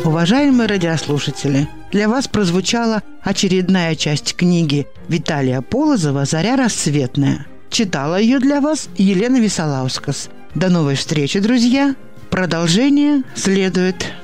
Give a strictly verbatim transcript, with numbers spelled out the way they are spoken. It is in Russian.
Уважаемые радиослушатели, для вас прозвучала очередная часть книги Виталия Полозова «Заря рассветная». Читала ее для вас Елена Висолаускас. До новой встречи, друзья! Продолжение следует.